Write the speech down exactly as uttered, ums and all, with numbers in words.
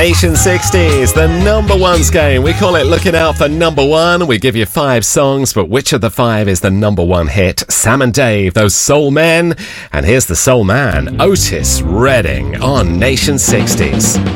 Nation sixties, the number ones game. We call it Looking Out for Number One. We give you five songs, but which of the five is the number one hit? Sam and Dave, those soul men. And here's the soul man, Otis Redding, on Nation sixties.